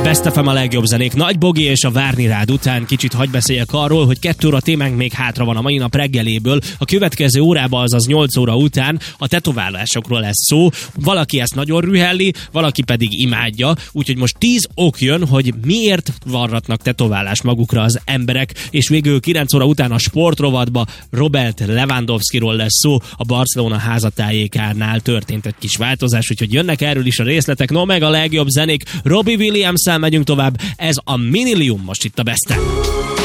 Best FM a legjobb zenék. Nagy Bogi és a Várni rád után kicsit hagy beszéljek arról, hogy 2 óra témánk még hátra van a mai nap reggeléből. A következő órában, azaz 8 óra után a tetoválásokról lesz szó. Valaki ezt nagyon rühelli, valaki pedig imádja. Úgyhogy most 10 ok jön, hogy miért varratnak tetoválást magukra az emberek. És végül 9 óra után a sportrovatba Robert Lewandowskiról lesz szó. A Barcelona házatájékánál történt egy kis változás, úgyhogy jönnek erről is a részletek. No, meg a legjobb zenék. Robbie Williams-szel megyünk tovább. Ez a Minilium most itt a Best.